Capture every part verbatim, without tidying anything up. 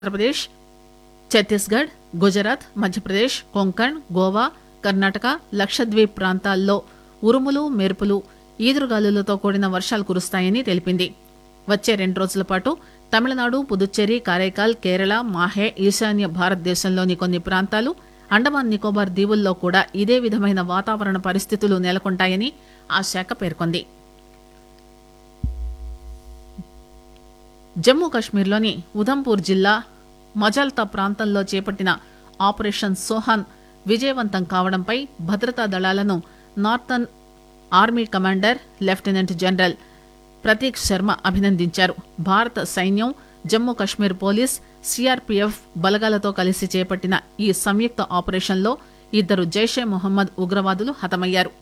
ఆంధ్రప్రదేశ్, ఛత్తీస్గఢ్, గుజరాత్, మధ్యప్రదేశ్, కొంకణ్, గోవా, కర్ణాటక, లక్షద్వీప్ ప్రాంతాల్లో ఉరుములు మెరుపులు ఈదురుగాలులతో కూడిన వర్షాలు కురుస్తాయని తెలిపింది. వచ్చే రెండు రోజుల పాటు తమిళనాడు, పుదుచ్చేరి, కారైకాల్, కేరళ, మాహే, ఈశాన్య భారతదేశంలోని కొన్ని ప్రాంతాలు, అండమాన్ నికోబార్ దీవుల్లో కూడా ఇదే విధమైన వాతావరణ పరిస్థితులు నెలకొంటాయని ఆ శాఖ పేర్కొంది. జమ్మూ కశ్మీర్లోని ఉధంపూర్ జిల్లా మజల్తా ప్రాంతంలో చేపట్టిన ఆపరేషన్ సోహాన్ విజయవంతం కావడంపై భద్రతా దళాలను northern army commander lieutenant general Prateek Sharma అభినందించారు. భారత సైన్యం, జమ్మూ కశ్మీర్ పోలీస్, సీఆర్పీఎఫ్ బలగాలతో కలిసి చేపట్టిన ఈ సంయుక్త ఆపరేషన్లో ఇద్దరు జైషే మొహమ్మద్ ఉగ్రవాదులు హతమయ్యారు.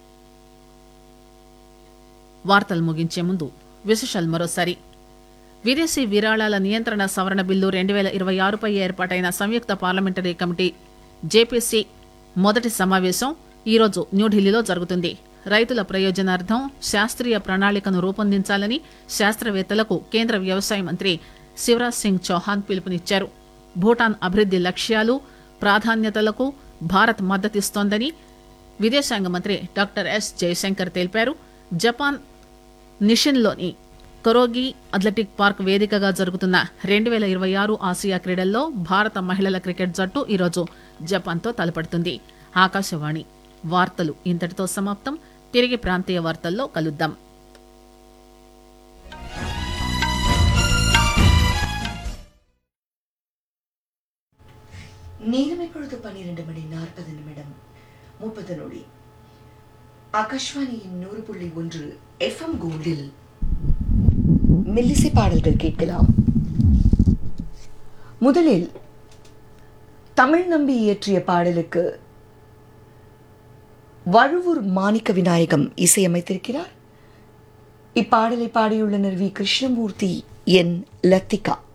వార్తలు ముగించే ముందు విశేషాలు మరోసారి. విదేశీ విరాళాల నియంత్రణ సవరణ బిల్లు రెండు వేల ఇరవై ఆరుపై ఏర్పాటైన సంయుక్త పార్లమెంటరీ కమిటీ జేపీసీ మొదటి సమావేశం ఈరోజు న్యూఢిల్లీలో జరుగుతుంది. రైతుల ప్రయోజనార్థం శాస్త్రీయ ప్రణాళికను రూపొందించాలని శాస్త్రవేత్తలకు కేంద్ర వ్యవసాయ మంత్రి శివరాజ్ సింగ్ చౌహాన్ పిలుపునిచ్చారు. భూటాన్ అభివృద్ది లక్ష్యాలు, ప్రాధాన్యతలకు భారత్ మద్దతిస్తోందని విదేశాంగ మంత్రి డాక్టర్ ఎస్ జయశంకర్ తెలిపారు. జపాన్ నిషిన్లోని కరోగి అథ్లెటిక్ పార్క్ వేదికగా జరుగుతున్న రెండు వేల ఇరవై ఆరు ఆసియా క్రీడల్లో భారత మహిళల క్రికెట్ జట్టు ఈరోజు జపాన్తో తలపడుతుంది. ఆకాశవాణి వార్తలు ఇంతటితో సమాప్తం. తిరిగి ప్రాంతీయ వార్తల్లో కలుద్దాం. நேரம் இப்பொழுது பன்னிரண்டு மணி நாற்பது நிமிடம் முப்பது நொடி. ஆகாஷ்வாணியின் நூறு புள்ளி ஒன்று எஃப்எம் கோல்டில் மெல்லிசை பாடல்கள் கேட்கலாம். முதலில் தமிழ் நம்பி இயற்றிய பாடலுக்கு வழுவூர் மாணிக்க விநாயகம் இசையமைத்திருக்கிறார். இப்பாடலை பாடியுள்ளனர் வி கிருஷ்ணமூர்த்தி, என் லத்திகா.